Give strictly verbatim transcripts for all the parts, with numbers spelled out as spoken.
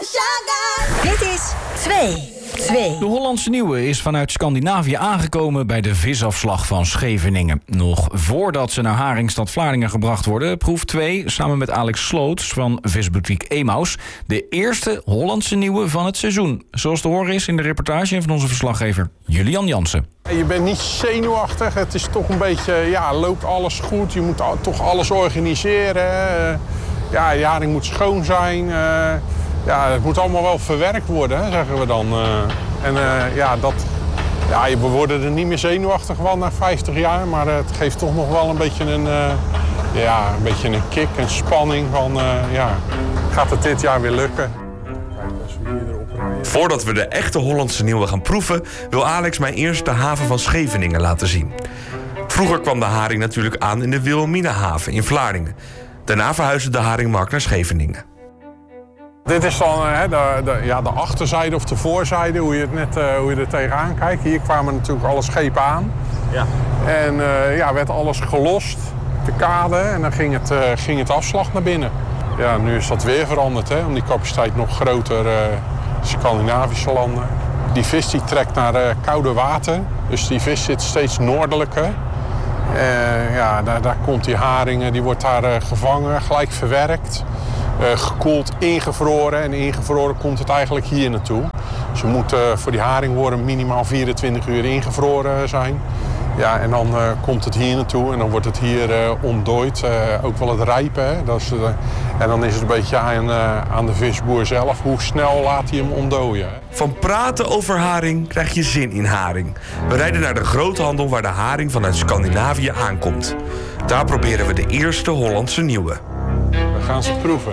Dit is twee. twee. De Hollandse Nieuwe is vanuit Scandinavië aangekomen bij de visafslag van Scheveningen. Nog voordat ze naar Haringstad Vlaardingen gebracht worden, proeft twee samen met Alex Sloots van visboutique Emaus de eerste Hollandse Nieuwe van het seizoen. Zoals te horen is in de reportage van onze verslaggever Julian Jansen. Je bent niet zenuwachtig, het is toch een beetje, ja, loopt alles goed. Je moet toch alles organiseren. Ja, je haring moet schoon zijn. Ja, het moet allemaal wel verwerkt worden, hè, zeggen we dan. En uh, ja, dat, ja, we worden er niet meer zenuwachtig van na vijftig jaar, maar het geeft toch nog wel een beetje een, uh, ja, een, beetje een kick, een spanning van, uh, ja, gaat het dit jaar weer lukken? Voordat we de echte Hollandse Nieuwe gaan proeven, wil Alex mij eerst de haven van Scheveningen laten zien. Vroeger kwam de haring natuurlijk aan in de Wilhelminahaven in Vlaardingen. Daarna verhuisde de haringmarkt naar Scheveningen. Dit is dan hè, de, de, ja, de achterzijde of de voorzijde, hoe je, het net, uh, hoe je er tegenaan kijkt. Hier kwamen natuurlijk alle schepen aan. Ja. En uh, ja, werd alles gelost, de kade, en dan ging het, uh, ging het afslag naar binnen. Ja, nu is dat weer veranderd, hè, om die capaciteit nog groter, uh, Scandinavische landen. Die vis die trekt naar uh, koude water, dus die vis zit steeds noordelijker. Uh, ja, daar, daar komt die haring, die wordt daar uh, gevangen, gelijk verwerkt. Uh, gekoeld, ingevroren en ingevroren komt het eigenlijk hier naartoe. Dus je moet uh, voor die haringworm minimaal vierentwintig uur ingevroren zijn. Ja, en dan uh, komt het hier naartoe en dan wordt het hier uh, ontdooid. Uh, ook wel het rijpen. Hè? Dat is, uh, en dan is het een beetje aan, uh, aan de visboer zelf. Hoe snel laat hij hem ontdooien. Van praten over haring krijg je zin in haring. We rijden naar de groothandel waar de haring vanuit Scandinavië aankomt. Daar proberen we de eerste Hollandse Nieuwe. We gaan ze proeven.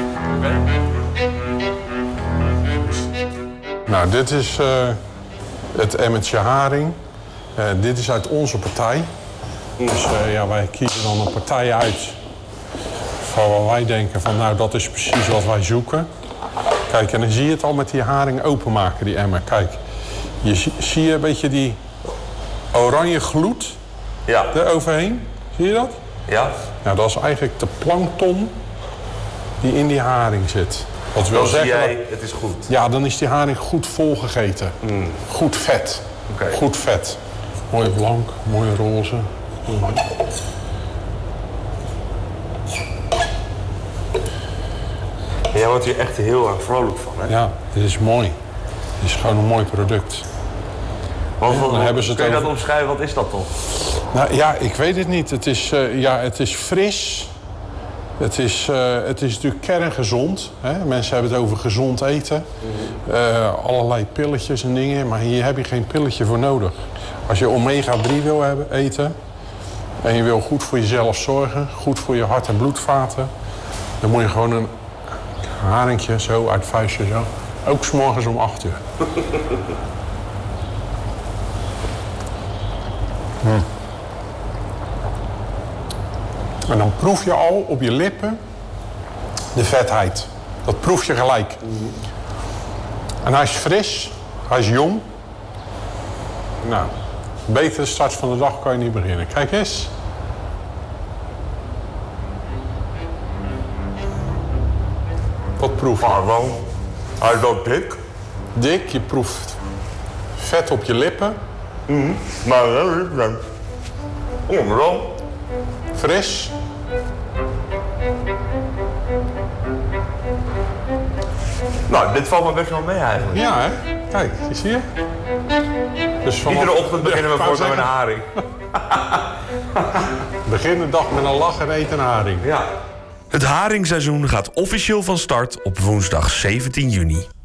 Nou, dit is uh, het emmertje haring. Uh, dit is uit onze partij. Dus uh, ja, wij kiezen dan een partij uit van waar wij denken van nou, dat is precies wat wij zoeken. Kijk, en dan zie je het al met die haring openmaken, die emmer. Kijk, je zie, zie je een beetje die oranje gloed ja. eroverheen. Zie je dat? Ja. Nou, dat is eigenlijk de plankton die in die haring zit. Wat wil dan zeggen, zie jij, het is goed. Ja, dan is die haring goed volgegeten. Mm. Goed vet. Okay. Goed vet. Mooi blank, mooi roze. Mm. Jij wordt hier echt heel erg vrolijk van, hè? Ja, dit is mooi. Dit is gewoon een mooi product. Wat, wat, dan hebben ze het kun je over... dat omschrijven? Wat is dat toch? Nou ja, ik weet het niet. Het is, uh, ja, het is fris. Het is, uh, het is natuurlijk kerngezond. Hè? Mensen hebben het over gezond eten. Uh, allerlei pilletjes en dingen. Maar hier heb je geen pilletje voor nodig. Als je omega drie wil hebben, eten... en je wil goed voor jezelf zorgen... goed voor je hart- en bloedvaten... dan moet je gewoon een haringje zo uit het vuistje zo... ook 's morgens om acht uur. Hmm. En dan proef je al op je lippen de vetheid. Dat proef je gelijk. En hij is fris, hij is jong. Nou, betere start van de dag kan je niet beginnen. Kijk eens. Wat proef je? Ah, wel. Hij is wel dik. Dik, je proeft vet op je lippen. Mm-hmm. Maar wel, ja, wel. Fris. Nou, dit valt me best wel mee eigenlijk. Ja, hè? Kijk, zie je? Dus vanaf... Iedere ochtend beginnen we voor met een haring. Begin de dag met een lach en eten een haring. Ja. Het haringseizoen gaat officieel van start op woensdag zeventien juni.